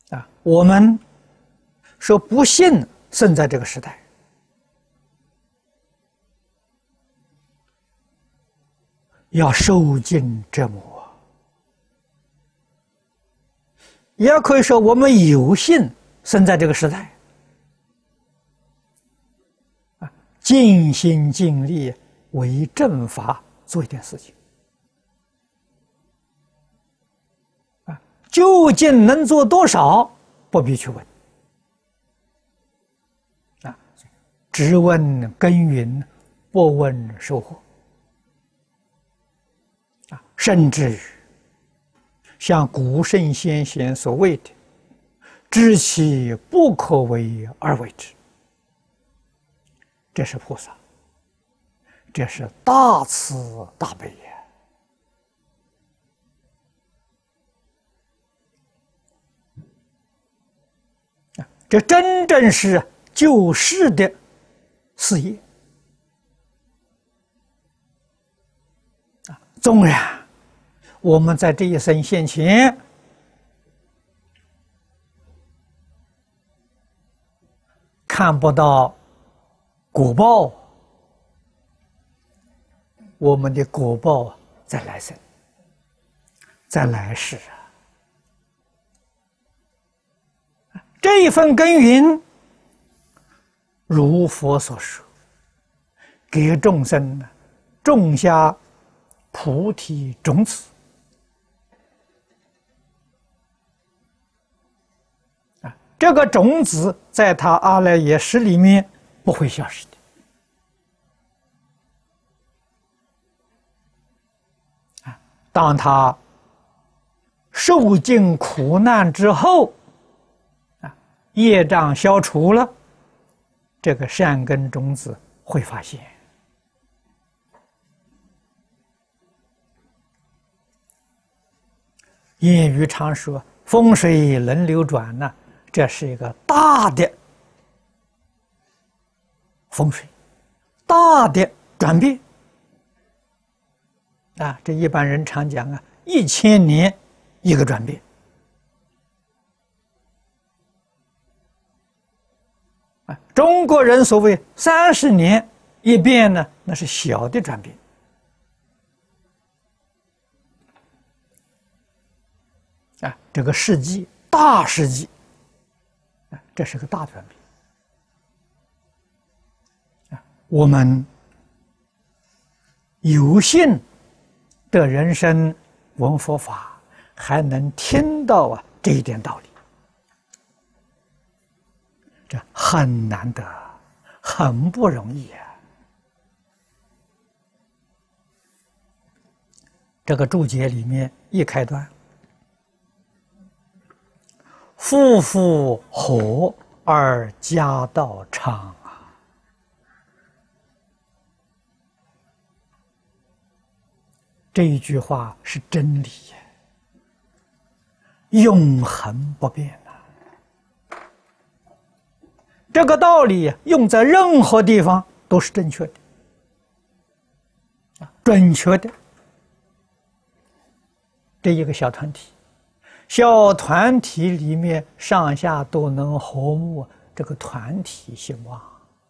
我们说不幸生在这个时代，要受尽折磨。也可以说我们有幸生在这个时代，尽心尽力为正法做一点事情。究竟能做多少，不必去问。只问耕耘，不问收获。甚至于像古圣先贤所谓的“知其不可为而为之”，这是菩萨，这是大慈大悲呀！这真正是救世的事业。纵然我们在这一生现前看不到果报，我们的果报在来生，在来世这一份耕耘，如佛所说，给众生种下菩提种子。这个种子在他阿赖耶识里面不会消失的。当他受尽苦难之后，业障消除了，这个善根种子会发现。谚语常说“风水轮流转”呢，这是一个大的风水，大的转变。这一般人常讲1000年一个转变。中国人所谓30年一变呢，那是小的转变。这个世纪，大世纪，这是个大转变。我们有幸的人生闻佛法，还能听到这一点道理，这很难得，很不容易这个注解里面一开端，夫妇和而家道昌这一句话是真理永恒不变这个道理用在任何地方都是正确的、准确的。这一个小团体，小团体里面上下都能和睦，这个团体兴旺。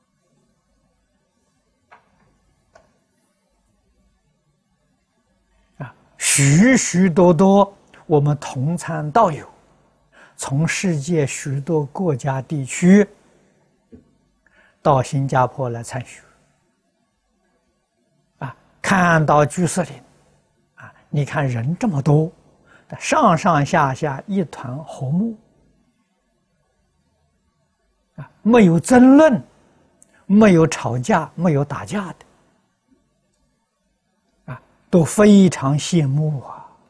许许多多我们同参道友，从世界许多国家地区到新加坡来参学，看到居士林，你看人这么多，上上下下一团和睦，没有争论，没有吵架，没有打架的，都非常羡慕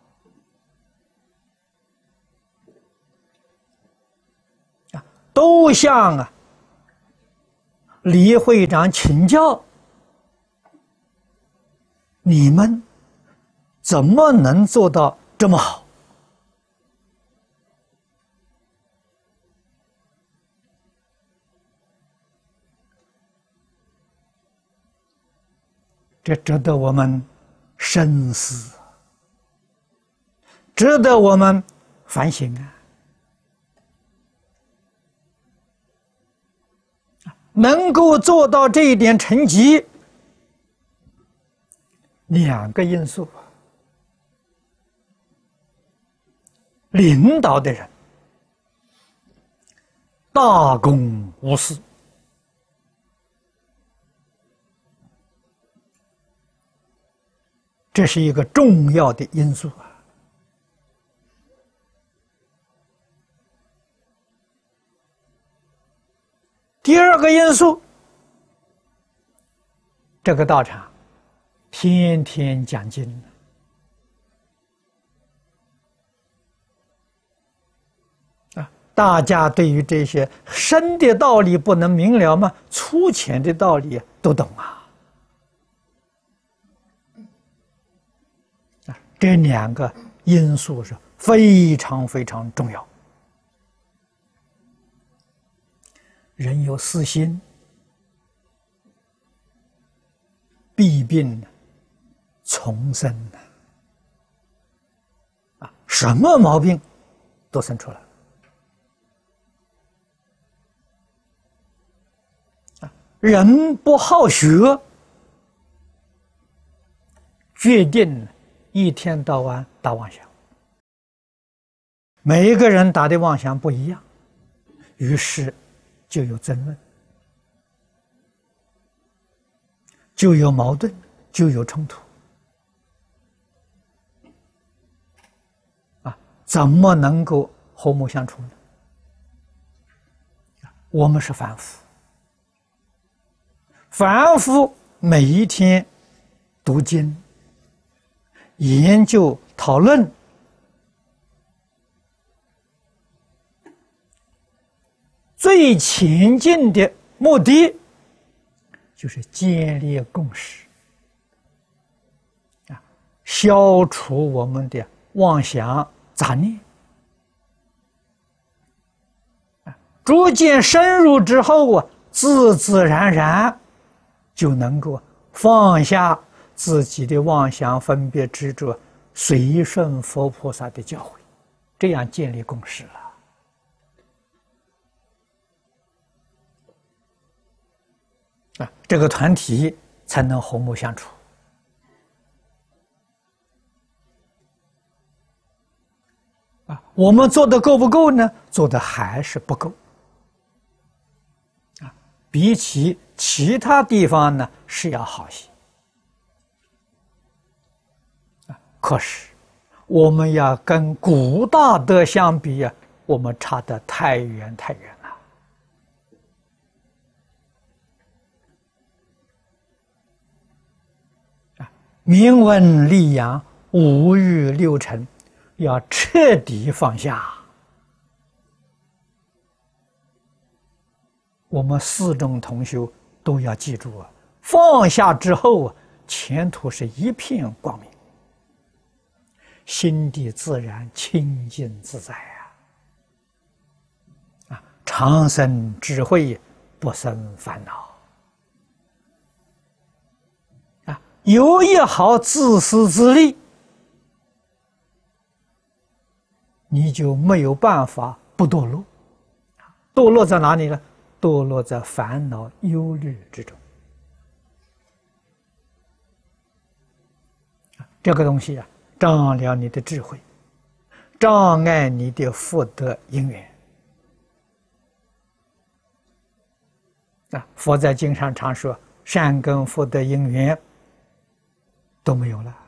都向李会长请教，你们怎么能做到这么好？这值得我们深思，值得我们反省能够做到这一点成绩，两个因素：领导的人大公无私，这是一个重要的因素啊。第二个因素，这个道场天天讲经，大家对于这些深的道理不能明了吗？粗浅的道理都懂啊。这两个因素是非常非常重要。人有私心，弊病丛生什么毛病都生出来人不好学，决定一天到晚打妄想，每一个人打的妄想不一样，于是就有争论，就有矛盾，就有冲突怎么能够和睦相处呢？我们是凡夫，凡夫每一天读经、研究、讨论，最前进的目的就是建立共识消除我们的妄想杂念逐渐深入之后自自然然就能够放下自己的妄想分别执着，随顺佛菩萨的教诲，这样建立共识了这个团体才能和睦相处我们做的够不够呢？做的还是不够比起其他地方呢是要好些可是我们要跟古大德相比我们差得太远太远了明文立养，五欲六尘，要彻底放下。我们四众同修都要记住放下之后前途是一片光明，心地自然清净自在长生智慧，不生烦恼有一毫自私自利，你就没有办法不堕落。堕落在哪里呢？堕落在烦恼忧虑之中这个东西障了你的智慧，障碍你的福德因缘佛在经上常说，善根福德因缘都没有了